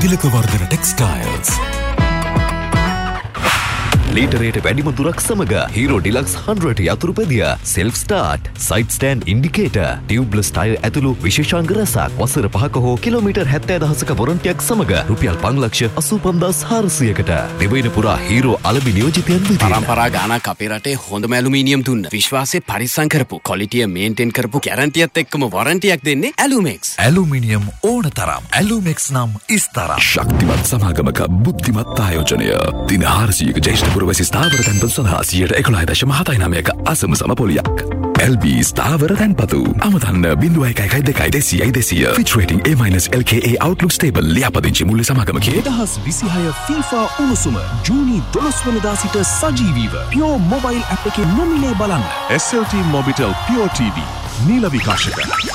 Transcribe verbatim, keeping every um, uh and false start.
තිලකවර්ධන textiles. ලීටරේට වැඩිම දුරක් සමග Hero Deluxe හන්ඩ්‍රඩ් යතුරු පෙදිය, self start, side stand indicator, tubeless tyre ඇතුළු විශේෂාංග රැසක් වසර පහක හෝ කිලෝමීටර් හැත්තෑ දහසක වොරන්ටියක් සමග රුපියල් පන්ලක්ෂ අසූ පන්දාස් හාරසියයකට දෙවයින පුරා Hero අලබි නියෝජිතයන් විදියට පරම්පරා ගානක් අපේ රටේ හොඳම ඇලුමිනියම් තුන්න විශ්වාසය පරිස්සම් කරපු ක්වොලිටිය මේන්ටේන් කරපු ගැරන්ටියත් එක්කම වොරන්ටියක් දෙන්නේ ඇලුමෙක්ස්. ඇලුමිනියම් ඕන තරම් ඇලුමෙක්ස් නම් ඉස්තරම්. ශක්තිමත් සමාගමක බුද්ධිමත් ආයෝජනය දින හාරසියක ජේෂ්ඨ පුරවැසි ස්ථාවර තැන්පත් සඳහා සියයට එකොළහ දශම හතයි නවයක අසම සම පොලියක්. එල් බී ස්ථාවර තැන්පතු අමතන්න බිංදුව එකයි එකයි දෙකයි දෙසියයි දෙසිය. Fitch rating A minus L K A outlook stable ලියාපදිංචි මුල්‍ය සමාගමකේ. දෙදහස් විසිහය FIFA උණුසුම ජූනි දොළොස් වෙනිදා සිට සජීවීව Pure mobile app එකේ නොමිලේ බලන්න. S L T Mobitel Pure T V නීල විකාශක